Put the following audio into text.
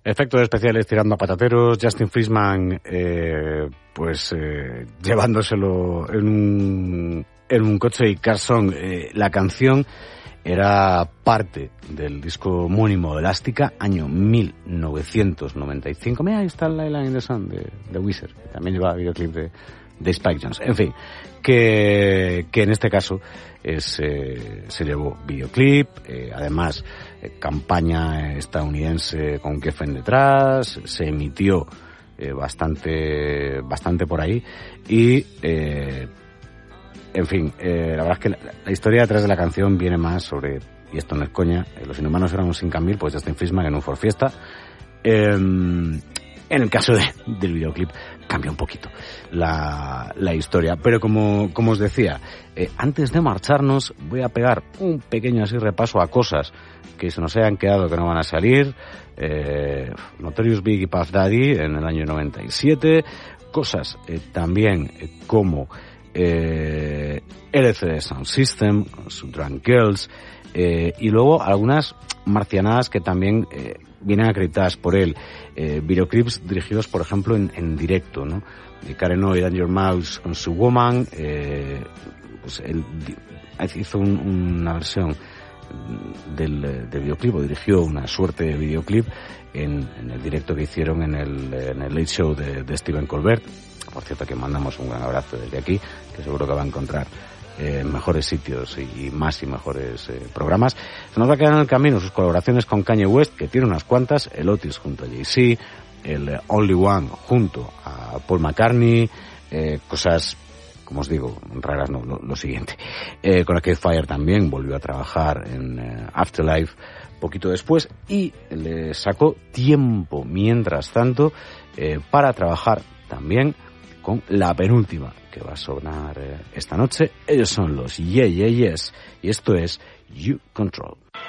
Efectos especiales tirando a patateros, Justin Friesman llevándoselo en un coche, y Carson, la canción era parte del disco homónimo de Elástica, año 1995. Mira, ahí está el Island in the Sun de Weezer, que también lleva videoclip de Spike Jonze. En fin, que en este caso se llevó videoclip, además campaña estadounidense con Geffen detrás, se emitió bastante por ahí, y en fin, la verdad es que la historia detrás de la canción viene más sobre, y esto no es coña, los inhumanos eran un 5.000, pues Justin Friesman en un Ford Fiesta. En el caso del videoclip cambia un poquito la historia, pero como os decía, antes de marcharnos voy a pegar un pequeño así repaso a cosas que se nos hayan quedado que no van a salir. Notorious Big y Puff Daddy en el año 97, cosas también como LCD Sound System con su Drunk Girls, y luego algunas marcianadas que también vienen acreditadas por él, videoclips dirigidos por ejemplo en directo, ¿no? Karen O y Danger Mouse con su Woman, pues él hizo una versión del videoclip, o dirigió una suerte de videoclip en el directo que hicieron en el Late Show de Stephen Colbert. Por cierto, que mandamos un gran abrazo desde aquí, que seguro que va a encontrar mejores sitios y mejores programas. Se nos va a quedar en el camino sus colaboraciones con Kanye West, que tiene unas cuantas, el Otis junto a Jay-Z, el Only One junto a Paul McCartney, cosas, como os digo, raras, no, lo siguiente. Con Arcade Fire también volvió a trabajar en Afterlife poquito después, y le sacó tiempo mientras tanto para trabajar también con la penúltima que va a sonar esta noche. Ellos son los Yeah Yeah Yes, y esto es You Control.